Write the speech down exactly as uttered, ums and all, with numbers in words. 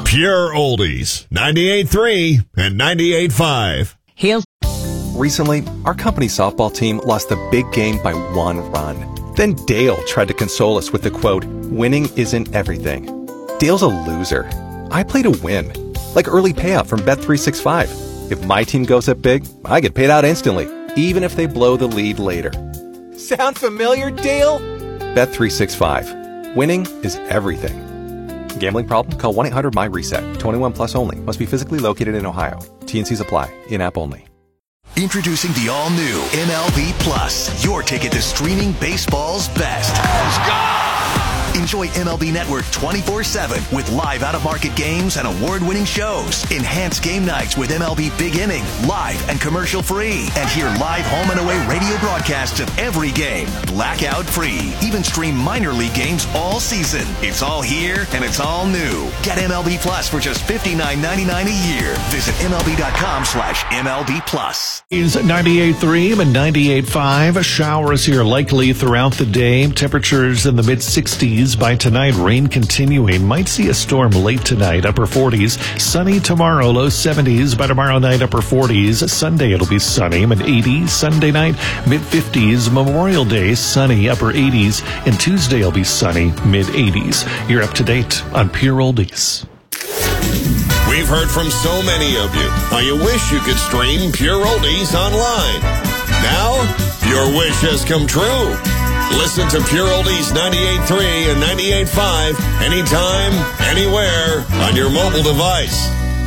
Pure Oldies, ninety-eight point three and ninety-eight point five. He'll. Recently, our company softball team lost the big game by one run. Then Dale tried to console us with the quote, "Winning isn't everything." Dale's a loser. I play to win. Like early payout from Bet three sixty-five. If my team goes up big, I get paid out instantly, even if they blow the lead later. Sound familiar, Dale? Bet three sixty-five. Winning is everything. Gambling problem? Call one eight hundred M Y reset. twenty-one plus only. Must be physically located in Ohio. T and Cs apply. In-app only. Introducing the all-new M L B Plus, your ticket to streaming baseball's best. Let's go! Enjoy M L B Network twenty-four seven with live out-of-market games and award-winning shows. Enhanced game nights with M L B Big Inning, live and commercial-free. And hear live home and away radio broadcasts of every game, blackout-free. Even stream minor league games all season. It's all here and it's all new. Get M L B Plus for just fifty-nine ninety-nine a year. Visit MLB.com slash MLB Plus. Is ninety-eight point three and ninety-eight point five. Showers here likely throughout the day. Temperatures in the mid sixties by tonight. Rain continuing. Might see a storm late tonight. Upper forties. Sunny tomorrow. Low seventies. By tomorrow night, upper forties. Sunday it'll be sunny. Mid eighties. Sunday night, mid fifties. Memorial Day, sunny. Upper eighties. And Tuesday will be sunny. Mid eighties. You're up to date on Pure Oldies. We've heard from so many of you how you wish you could stream Pure Oldies online. Now, your wish has come true. Listen to Pure Oldies ninety-eight point three and ninety-eight point five anytime, anywhere on your mobile device.